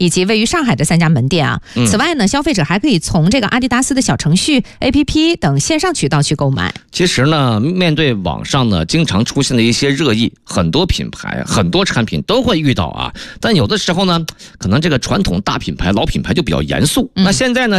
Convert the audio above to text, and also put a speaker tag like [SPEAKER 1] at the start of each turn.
[SPEAKER 1] 以及位于上海的3家门店啊。此外呢，消费者还可以从这个阿迪达斯的小程序、APP 等线上渠道去购买。
[SPEAKER 2] 其实呢，面对网上呢经常出现的一些热议，很多品牌、很多产品都会遇到啊。但有的时候呢，可能这个传统大品牌、老品牌就比较严肃。那现在呢，